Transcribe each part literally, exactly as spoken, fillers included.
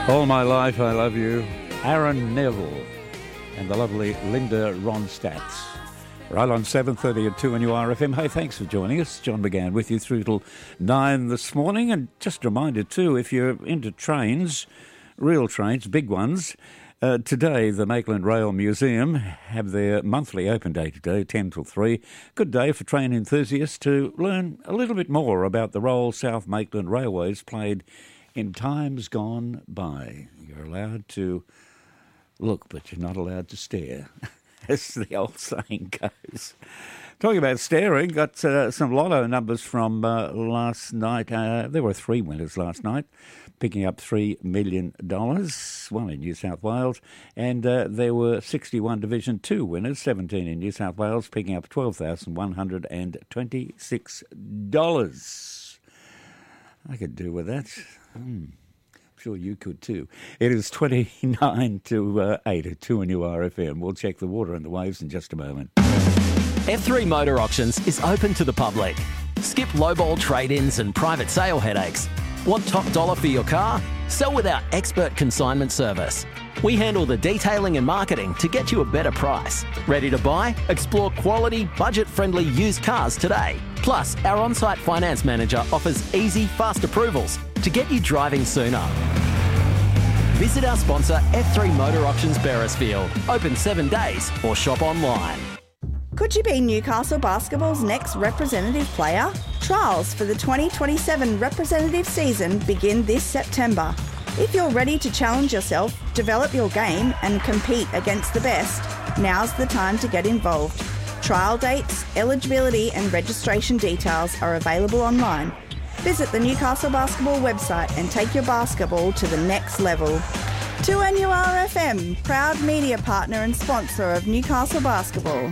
All My Life I Love You, Aaron Neville and the lovely Linda Ronstadt. Right on seven thirty at two on U R F M. Hey, thanks for joining us. John McGann with you through till nine this morning. And just a reminder too, if you're into trains, real trains, big ones, uh, today the Maitland Rail Museum have their monthly open day today, ten till three. Good day for train enthusiasts to learn a little bit more about the role South Maitland Railways played in times gone by. You're allowed to look, but you're not allowed to stare, as the old saying goes. Talking about staring, got uh, some lotto numbers from uh, last night. Uh, there were three winners last night, picking up three million dollars, one in New South Wales, and uh, there were sixty-one Division two winners, seventeen in New South Wales, picking up twelve thousand one hundred twenty-six dollars. I could do with that. Hmm. I'm sure you could too. It is twenty-nine to uh, eight at two on U R F M. We'll check the water and the waves in just a moment. F three Motor Auctions is open to the public. Skip lowball trade-ins and private sale headaches. Want top dollar for your car? Sell with our expert consignment service. We handle the detailing and marketing to get you a better price. Ready to buy? Explore quality, budget-friendly used cars today. Plus, our on-site finance manager offers easy, fast approvals to get you driving sooner. Visit our sponsor F three Motor Auctions Beresfield. Open seven days or shop online. Could you be Newcastle Basketball's next representative player? Trials for the twenty twenty-seven representative season begin this September. If you're ready to challenge yourself, develop your game and compete against the best, now's the time to get involved. Trial dates, eligibility and registration details are available online. Visit the Newcastle Basketball website and take your basketball to the next level. two N U R F M, proud media partner and sponsor of Newcastle Basketball.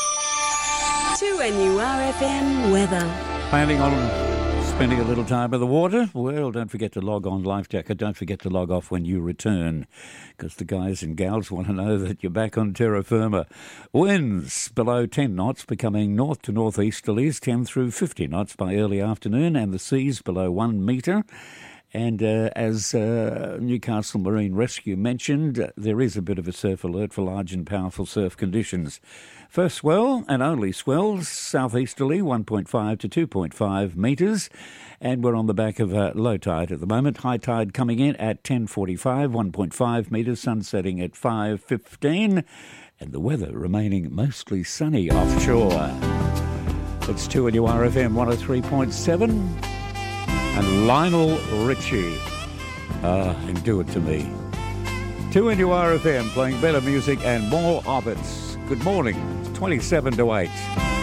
two N U R F M weather. Planning on spending a little time by the water? Well, don't forget to log on Life Jacket. Don't forget to log off when you return, because the guys and gals want to know that you're back on terra firma. Winds below ten knots, becoming north to northeasterlies, ten through fifty knots by early afternoon, and the seas below one metre. And uh, as uh, Newcastle Marine Rescue mentioned, uh, there is a bit of a surf alert for large and powerful surf conditions. First swell and only swells, southeasterly one point five to two point five metres. And we're on the back of uh, low tide at the moment. High tide coming in at ten forty-five, one point five metres, sun setting at five fifteen. And the weather remaining mostly sunny offshore. It's two N U R F M one oh three point seven. And Lionel Richie, ah, and Do It To Me. two N U R F M, playing better music and more of it. Good morning, it's twenty-seven to eight.